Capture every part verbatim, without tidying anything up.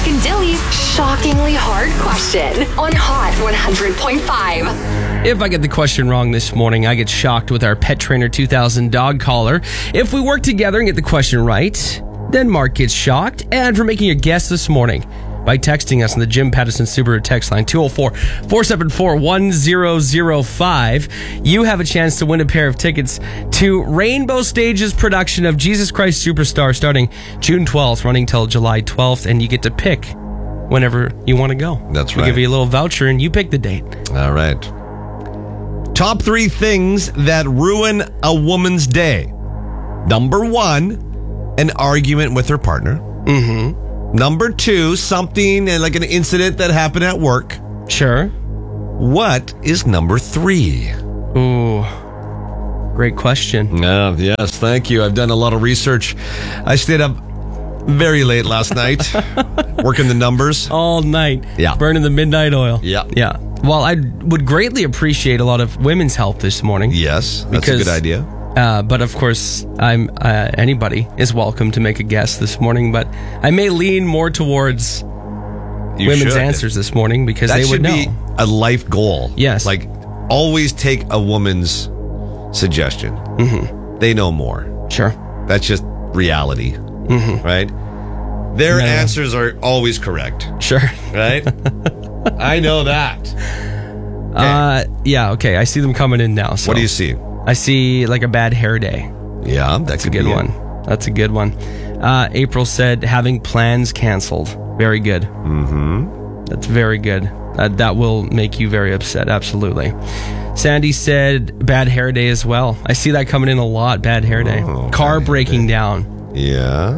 Mark and Dilly's shockingly hard question on Hot one hundred point five. If I get the question wrong this morning, I get shocked with our Pet Trainer two thousand dog collar. If we work together and get the question right, then Mark gets shocked. And for making a guess this morning by texting us on the Jim Pattison Subaru text line two oh four, four seven four, one oh oh five, you have a chance to win a pair of tickets to Rainbow Stage's production of Jesus Christ Superstar starting June twelfth, running till July twelfth, and you get to pick whenever you want to go. That's we right. give you a little voucher and you pick the date. All right. Top three things that ruin a woman's day. Number one, an argument with her partner. Mm-hmm. Number two, something like an incident that happened at work. Sure. What is number three? Ooh, great question. Uh, yes, thank you. I've done a lot of research. I stayed up very late last night, working the numbers. All night. Yeah. Burning the midnight oil. Yeah. Yeah. Well, I would greatly appreciate a lot of women's help this morning. Yes, that's because, a good idea. Uh, but of course, I'm uh, anybody is welcome to make a guess this morning. But I may lean more towards You women's should. answers this morning because That they should would know. be a life goal. Yes. Like, always take a woman's suggestion. Mm-hmm. They know more. Sure. That's just reality, Mm-hmm. right? Their No. answers are always correct, Sure. right? I know that. Uh, yeah. Okay. I see them coming in now. So What do you see? I see like a bad hair day. Yeah, that's That's a good one. That's a good one. Uh, April said having plans canceled. Very good. Mm-hmm. That's very good. Uh, that will make you very upset. Absolutely. Sandy said bad hair day as well. I see that coming in a lot. Bad hair day. Oh, Car bad hair breaking day. down. Yeah.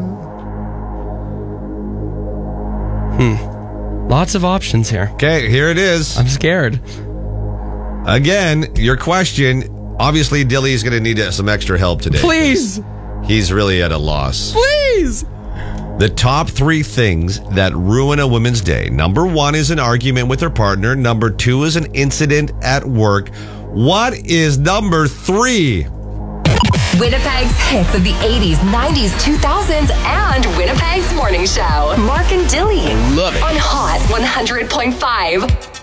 Hmm. Lots of options here. Okay, here it is. I'm scared. Again, your question. Obviously, Dilly's going to need some extra help today. Please. He's really at a loss. Please. The top three things that ruin a woman's day. Number one is an argument with her partner. Number two is an incident at work. What is number three? Winnipeg's hits of the eighties, nineties, two thousands, and Winnipeg's morning show. Mark and Dilly Love it. on Hot one hundred point five.